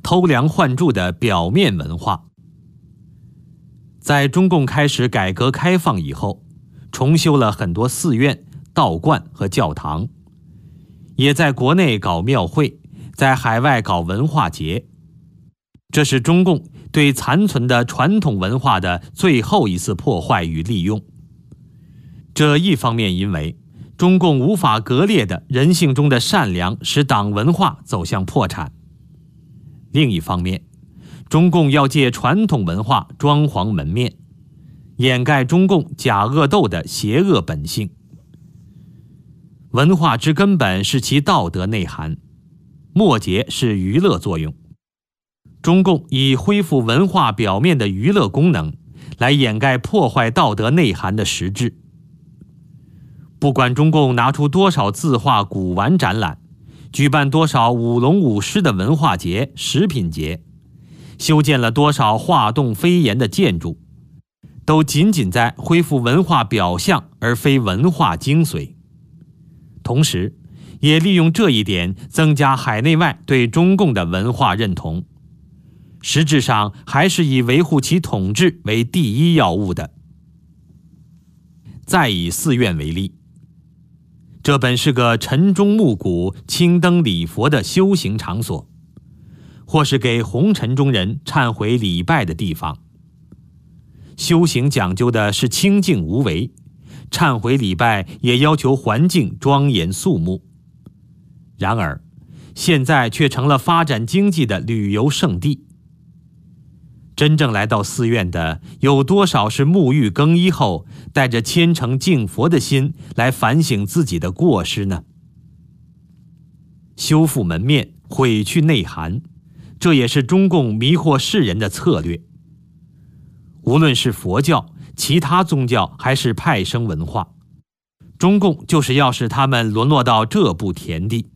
偷梁换柱的表面文化。在中共开始改革开放以后，重修了很多寺院、道观和教堂，也在国内搞庙会，在海外搞文化节。这是中共对残存的传统文化的最后一次破坏与利用。这一方面因为中共无法割裂的人性中的善良使党文化走向破产，另一方面中共要借传统文化装潢门面，掩盖中共假恶斗的邪恶本性。文化之根本是其道德内涵，末节是娱乐作用。中共以恢复文化表面的娱乐功能来掩盖破坏道德内涵的实质。不管中共拿出多少字画古玩展览，举办多少舞龙舞狮的文化节、食品节，修建了多少画栋飞檐的建筑，都仅仅在恢复文化表象而非文化精髓。同时也利用这一点增加海内外对中共的文化认同，实质上还是以维护其统治为第一要务的。再以寺院为例，这本是个晨钟暮鼓、青灯礼佛的修行场所，或是给红尘中人忏悔礼拜的地方。修行讲究的是清净无为，忏悔礼拜也要求环境庄严肃穆。然而现在却成了发展经济的旅游胜地。真正来到寺院的有多少是沐浴更衣后带着虔诚敬佛的心来反省自己的过失呢？修复门面，毁去内涵，这也是中共迷惑世人的策略。无论是佛教、其他宗教还是派生文化，中共就是要使他们沦落到这步田地。